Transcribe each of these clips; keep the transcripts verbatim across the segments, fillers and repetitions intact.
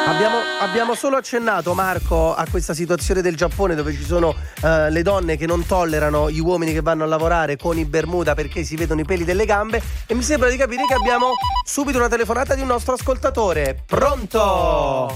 Abbiamo, abbiamo solo accennato, Marco, a questa situazione del Giappone dove ci sono uh, le donne che non tollerano gli uomini che vanno a lavorare con i bermuda perché si vedono i peli delle gambe, e mi sembra di capire che abbiamo subito una telefonata di un nostro ascoltatore. Pronto?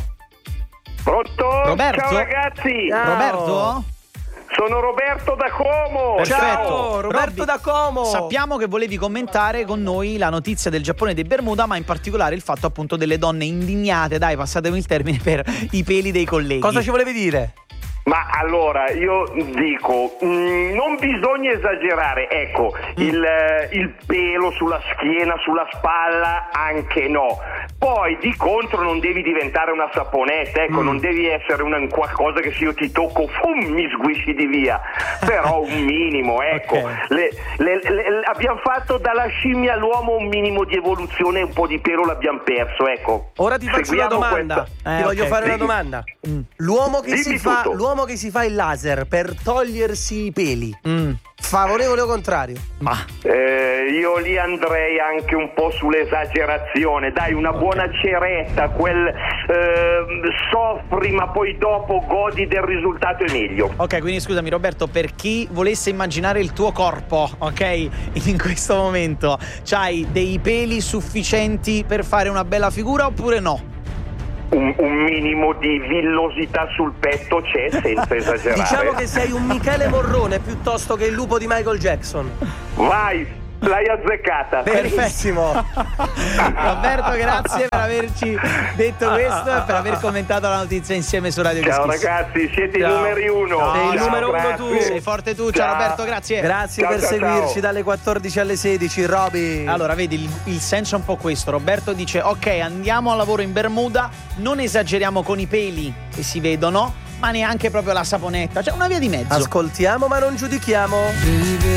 Pronto? Roberto? Ciao ragazzi. Ciao. Roberto? Sono Roberto da Como. Perfetto. Ciao, Roberto Robby, da Como. Sappiamo che volevi commentare con noi la notizia del Giappone e dei Bermuda, ma in particolare il fatto appunto delle donne indignate, dai, passatemi il termine, per i peli dei colleghi. Cosa ci volevi dire? Ma allora io dico, mh, non bisogna esagerare, ecco, mm. il, eh, il pelo sulla schiena, sulla spalla, anche no. Poi di contro non devi diventare una saponetta, ecco, mm. non devi essere una, qualcosa che se io ti tocco, fum, mi sguisci di via. Però un minimo, ecco. Okay. Le, le, le, le, abbiamo fatto dalla scimmia all'uomo un minimo di evoluzione, un po' di pelo l'abbiamo perso, ecco. Ora ti faccio Seguiamo una domanda. questa. Ti Eh, voglio okay. fare una Dimmi. domanda. Mm. L'uomo che Dimmi si fa tutto. l'uomo che si fa il laser per togliersi i peli, Mm. favorevole o contrario? Ma Eh, io lì andrei anche un po' sull'esagerazione, dai, una buona ceretta, quel eh, soffri ma poi dopo godi del risultato è meglio. ok, quindi scusami Roberto, per chi volesse immaginare il tuo corpo, ok, in questo momento, c'hai dei peli sufficienti per fare una bella figura oppure no? Un, un minimo di villosità sul petto c'è, senza esagerare. Diciamo che sei un Michele Morrone piuttosto che il lupo di Michael Jackson. Vai, l'hai azzeccata. Benissimo. Roberto, grazie per averci detto questo e per aver commentato la notizia insieme su Radio Ciao Kiss Kiss. ragazzi, siete Ciao. i numeri uno. Sei il Ciao, numero uno grazie. tu. Sei forte tu, ciao, Ciao. Roberto, grazie. Grazie Ciao, per ciao, seguirci ciao. dalle quattordici alle sedici, Roby. Allora, vedi, il, il senso è un po' questo. Roberto dice, ok, andiamo a lavoro in Bermuda, non esageriamo con i peli che si vedono, ma neanche proprio la saponetta, cioè una via di mezzo. Ascoltiamo ma non giudichiamo.